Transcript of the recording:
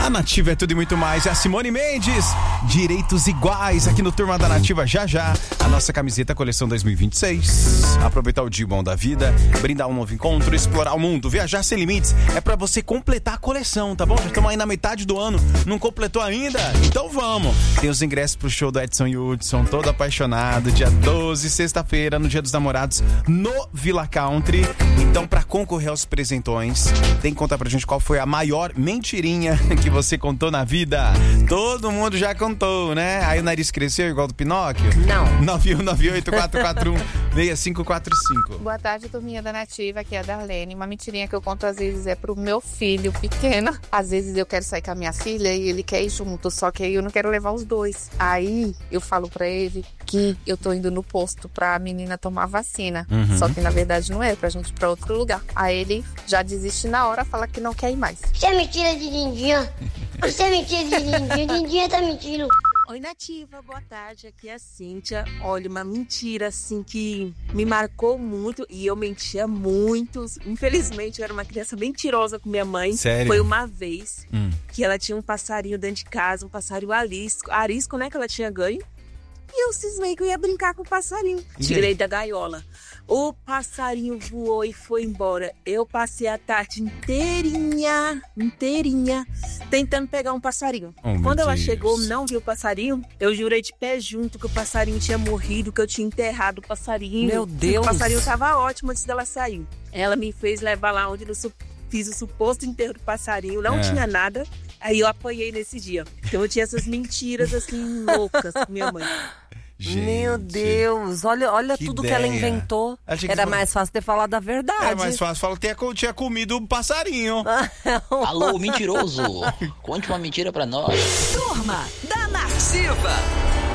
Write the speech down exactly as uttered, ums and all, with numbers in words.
A Nativa é tudo e muito mais. É a Simone Mendes, direitos iguais aqui no Turma da Nativa. Já já, a nossa camiseta coleção dois mil e vinte e seis. Aproveitar o dia bom da vida, brindar um novo encontro, explorar o mundo, viajar sem limites. É pra você completar a coleção, tá bom? Já estamos aí na metade do ano, não completou ainda? Então vamos. Tem os ingressos pro show do Edson Hudson, todo apaixonado, dia doze, sexta-feira, no Dia dos Namorados, no Villa Country. Então, pra concorrer aos presentões, tem que contar pra gente qual foi a maior mentirinha que você contou na vida. Todo mundo já contou, né? Aí o nariz cresceu igual do Pinóquio? Não. nove um nove oito quatro quatro um seis cinco quatro cinco. Boa tarde, turminha da Nativa, aqui é a Darlene. Uma mentirinha que eu conto às vezes é pro meu filho pequeno. Às vezes eu quero sair com a minha filha e ele quer ir junto, só que aí eu não quero levar os dois. Aí eu falo pra ele que eu tô indo no posto pra menina tomar vacina. Uhum. Só que na verdade não é, pra gente ir pra outro lugar. Aí ele já desiste na hora, fala que não quer ir mais. Isso é mentira de Lindinha. Isso é mentira de Lindinha. Lindinha tá mentindo. Oi, Nativa, boa tarde, aqui é a Cíntia. Olha, uma mentira, assim, que me marcou muito e eu mentia muito. Infelizmente, eu era uma criança mentirosa com minha mãe. Sério? Foi uma vez Hum. que ela tinha um passarinho dentro de casa, um passarinho arisco, arisco, né, que ela tinha ganho. E eu cismei que eu ia brincar com o passarinho. E Tirei aí? da gaiola. O passarinho voou e foi embora. Eu passei a tarde inteirinha, inteirinha, tentando pegar um passarinho. Oh, meu Quando ela Deus. chegou, não viu o passarinho, eu jurei de pé junto que o passarinho tinha morrido, que eu tinha enterrado o passarinho. Meu Deus! O passarinho tava ótimo antes dela sair. Ela me fez levar lá onde eu su- fiz o suposto enterro do passarinho. Não É. tinha nada. Aí eu apanhei nesse dia. Então eu tinha essas mentiras assim loucas com minha mãe. Gente. Meu Deus, olha, olha Que tudo que ela ideia. inventou. Achei que Era foi- mais fácil ter falado a verdade. É mais fácil falar que tinha, tinha comido um passarinho. Alô, mentiroso! Conte uma mentira pra nós. Turma da Nativa.